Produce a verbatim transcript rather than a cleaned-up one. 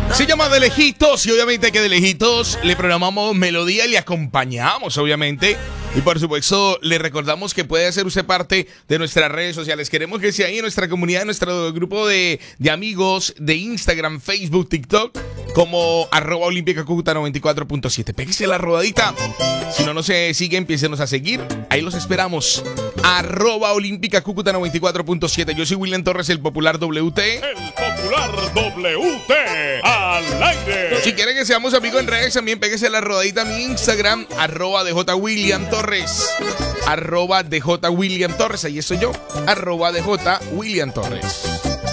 Se llama De Lejitos y obviamente que de lejitos le programamos melodía y le acompañamos, obviamente. Y por supuesto, le recordamos que puede hacer usted parte de nuestras redes sociales. Queremos que sea ahí en nuestra comunidad, en nuestro grupo de, de amigos de Instagram, Facebook, TikTok, como arroba Olímpica Cúcuta noventa y cuatro punto siete. Pégese la rodadita. Si no nos sigue, empiécenos a seguir. Ahí los esperamos. Arroba Olímpica Cúcuta noventa y cuatro punto siete. Yo soy William Torres, el popular W T. El popular W T al aire. Si quieren que seamos amigos en redes, también pégese la rodadita a mi Instagram, arroba D J William Torres. Arroba D J William Torres. Ahí estoy yo. Arroba D J William Torres.